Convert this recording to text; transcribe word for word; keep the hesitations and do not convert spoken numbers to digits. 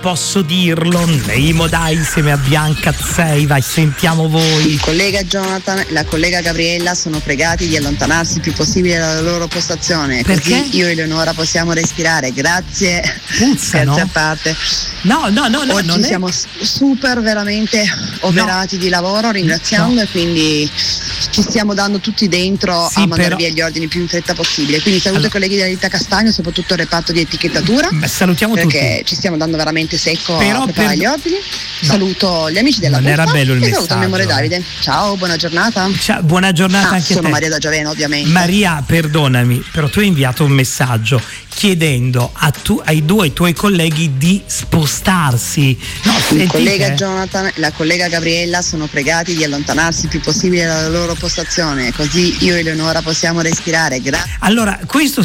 Posso dirlo, Neimo dai insieme a Bianca Zeyva e sentiamo voi. Il collega Jonathan e la collega Gabriella sono pregati di allontanarsi il più possibile dalla loro postazione. Perché? Così io e Eleonora possiamo respirare. Grazie. Puzza, no? Grazie a parte. No, no, no, no. Oggi non siamo è... super veramente oberati no. di lavoro, ringraziando no. e quindi ci stiamo dando tutti dentro sì, a mandare però... via gli ordini più in fretta possibile. Quindi saluto allora... i colleghi della Ditta Castagno, soprattutto il reparto di etichettatura. Beh, salutiamo perché tutti. Perché ci stiamo dando veramente secco però a preparare per... gli ordini. No. Saluto gli amici della non Busta era bello il e messaggio. saluto il mio amore Davide. Ciao, buona giornata. Ciao, buona giornata ah, anche sono a te. Maria da Giaveno, ovviamente. Maria, perdonami, però tu hai inviato un messaggio chiedendo a tu, ai due tuoi colleghi di spostarsi. No, il collega Jonathan e la collega Gabriella sono pregati di allontanarsi il più possibile dalla loro postazione, così io e Eleonora possiamo respirare. Gra- allora, questo